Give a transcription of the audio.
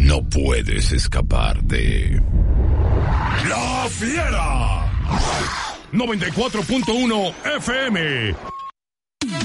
No puedes escapar de... ¡La Fiera! 94.1 FM.